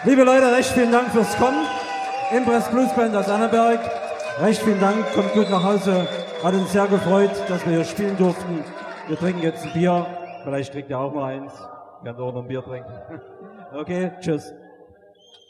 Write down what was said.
Liebe Leute, recht vielen Dank fürs Kommen. Impress Blues Band aus Annaberg. Recht vielen Dank, kommt gut nach Hause. Hat uns sehr gefreut, dass wir hier spielen durften. Wir trinken jetzt ein Bier. Vielleicht trinkt ihr auch mal eins. Könnt ihr auch noch ein Bier trinken. Okay, tschüss.